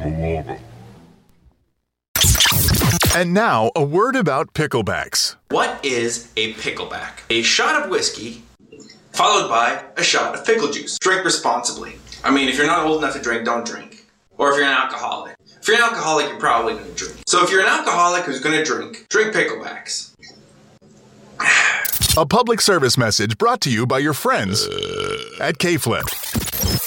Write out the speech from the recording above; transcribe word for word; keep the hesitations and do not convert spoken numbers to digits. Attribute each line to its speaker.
Speaker 1: Colada.
Speaker 2: And now, a word about picklebacks.
Speaker 3: What is a pickleback? A shot of whiskey followed by a shot of pickle juice. Drink responsibly. I mean, if you're not old enough to drink, don't drink. Or if you're an alcoholic. If you're an alcoholic, you're probably going to drink. So if you're an alcoholic who's going to drink, drink picklebacks.
Speaker 2: A public service message brought to you by your friends at K-Flip.